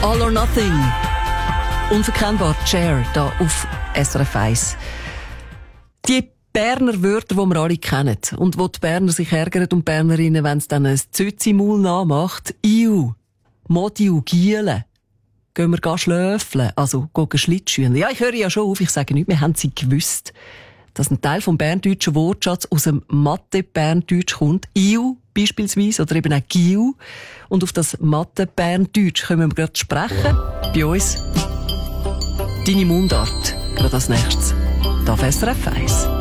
All or Nothing. Unverkennbar, Cher, da auf SRF 1. Die Berner Wörter, die wir alle kennen und wo die Berner sich ärgern und Bernerinnen, wenn es dann ein Zützi-Maul nachmacht. Iu, Modiu, Giele. Gehen wir schlöfeln, also gehen Schlittschuhen. Ja, ich höre ja schon auf, ich sage nicht, wir haben sie gewusst, dass ein Teil vom berndeutschen Wortschatz aus dem Mathe-Berndeutsch kommt. Iu beispielsweise, oder eben auch Giu. Und auf das Mathe-Berndeutsch können wir gerade sprechen. Bei uns deine Mundart, gerade als nächstes. Da auf SRF 1.